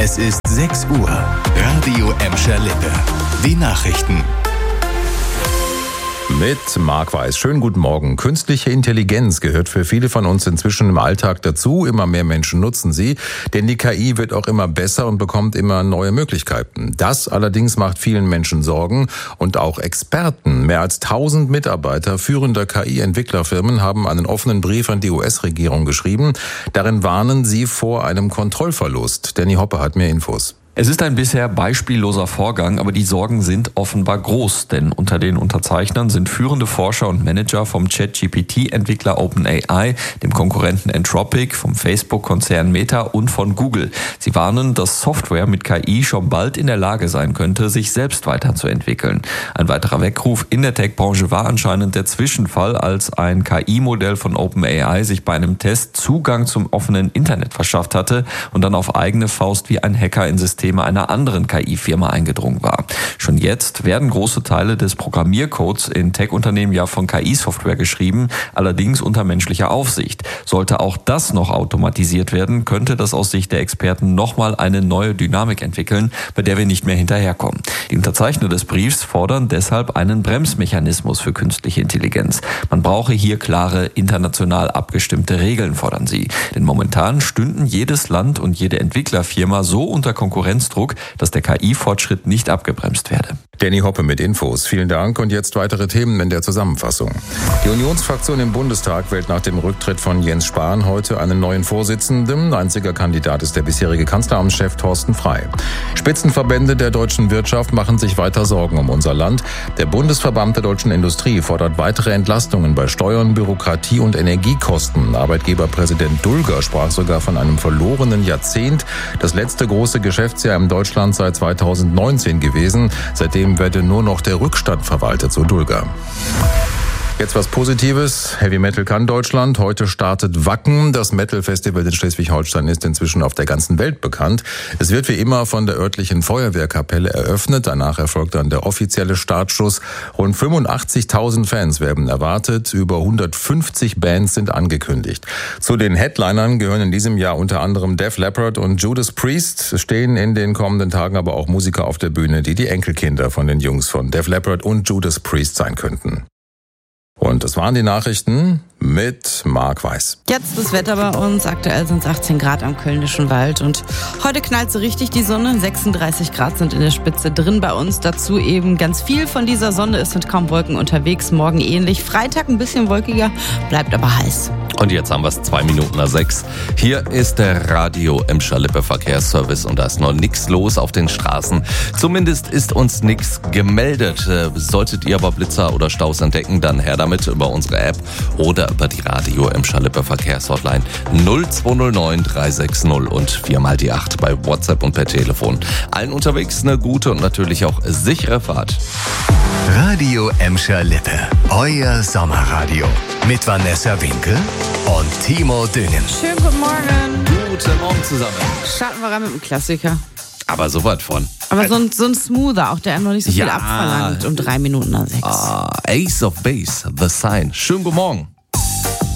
Es ist 6 Uhr. Radio Emscher Lippe. Die Nachrichten. Mit Marc Weiß. Schönen guten Morgen. Künstliche Intelligenz gehört für viele von uns inzwischen im Alltag dazu. Immer mehr Menschen nutzen sie, denn die KI wird auch immer besser und bekommt immer neue Möglichkeiten. Das allerdings macht vielen Menschen Sorgen und auch Experten. Mehr als 1000 Mitarbeiter führender KI-Entwicklerfirmen haben einen offenen Brief an die US-Regierung geschrieben. Darin warnen sie vor einem Kontrollverlust. Danny Hoppe hat mehr Infos. Es ist ein bisher beispielloser Vorgang, aber die Sorgen sind offenbar groß, denn unter den Unterzeichnern sind führende Forscher und Manager vom ChatGPT-Entwickler OpenAI, dem Konkurrenten Anthropic, vom Facebook-Konzern Meta und von Google. Sie warnen, dass Software mit KI schon bald in der Lage sein könnte, sich selbst weiterzuentwickeln. Ein weiterer Weckruf in der Tech-Branche war anscheinend der Zwischenfall, als ein KI-Modell von OpenAI sich bei einem Test Zugang zum offenen Internet verschafft hatte und dann auf eigene Faust wie ein Hacker in System einer anderen KI-Firma eingedrungen war. Schon jetzt werden große Teile des Programmiercodes in Tech-Unternehmen ja von KI-Software geschrieben, allerdings unter menschlicher Aufsicht. Sollte auch das noch automatisiert werden, könnte das aus Sicht der Experten nochmal eine neue Dynamik entwickeln, bei der wir nicht mehr hinterherkommen. Die Unterzeichner des Briefs fordern deshalb einen Bremsmechanismus für künstliche Intelligenz. Man brauche hier klare, international abgestimmte Regeln, fordern sie. Denn momentan stünden jedes Land und jede Entwicklerfirma so unter Konkurrenzdruck, dass der KI-Fortschritt nicht abgebremst werde. Danny Hoppe mit Infos. Vielen Dank und jetzt weitere Themen in der Zusammenfassung. Die Unionsfraktion im Bundestag wählt nach dem Rücktritt von Jens Spahn heute einen neuen Vorsitzenden. Einziger Kandidat ist der bisherige Kanzleramtschef Thorsten Frey. Spitzenverbände der deutschen Wirtschaft machen sich weiter Sorgen um unser Land. Der Bundesverband der deutschen Industrie fordert weitere Entlastungen bei Steuern, Bürokratie und Energiekosten. Arbeitgeberpräsident Dulger sprach sogar von einem verlorenen Jahrzehnt. Das letzte große Geschäftsjahr in Deutschland seit 2019 gewesen. Seitdem werde nur noch der Rückstand verwaltet, so Dulger. Jetzt was Positives. Heavy Metal kann Deutschland. Heute startet Wacken. Das Metal-Festival in Schleswig-Holstein ist inzwischen auf der ganzen Welt bekannt. Es wird wie immer von der örtlichen Feuerwehrkapelle eröffnet. Danach erfolgt dann der offizielle Startschuss. Rund 85.000 Fans werden erwartet. Über 150 Bands sind angekündigt. Zu den Headlinern gehören in diesem Jahr unter anderem Def Leppard und Judas Priest. Es stehen in den kommenden Tagen aber auch Musiker auf der Bühne, die die Enkelkinder von den Jungs von Def Leppard und Judas Priest sein könnten. Und das waren die Nachrichten mit Marc Weiß. Jetzt das Wetter bei uns. Aktuell sind es 18 Grad am Kölnischen Wald. Und heute knallt so richtig die Sonne. 36 Grad sind in der Spitze drin bei uns. Dazu eben ganz viel von dieser Sonne ist mit kaum Wolken unterwegs. Morgen ähnlich. Freitag ein bisschen wolkiger, bleibt aber heiß. Und jetzt haben wir es 2:06. Hier ist der Radio Emscher Lippe Verkehrsservice und da ist noch nichts los auf den Straßen. Zumindest ist uns nichts gemeldet. Solltet ihr aber Blitzer oder Staus entdecken, dann her damit über unsere App oder über die Radio Emscher Lippe Verkehrshotline 0209 360 und 4x8 bei WhatsApp und per Telefon. Allen unterwegs eine gute und natürlich auch sichere Fahrt. Radio Emscher Lippe. Euer Sommerradio. Mit Vanessa Winkel und Timo Düngen. Schönen guten Morgen. Guten Morgen zusammen. Starten wir rein mit dem Klassiker. Aber so was von. Aber so ein Smoother, auch der einem noch nicht so viel abverlangt. Um 3 Minuten nach 6. Ace of Base, The Sign. Schönen guten Morgen.